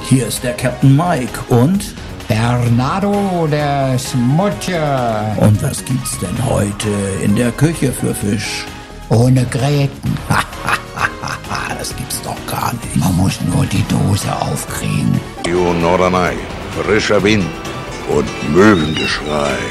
Hier ist der Captain Mike und Bernardo, der Smutje. Und was gibt's denn heute in der Küche für Fisch? Ohne Gräten. Das gibt's doch gar nicht. Man muss nur die Dose aufkriegen. Norderney, frischer Wind und Möwengeschrei.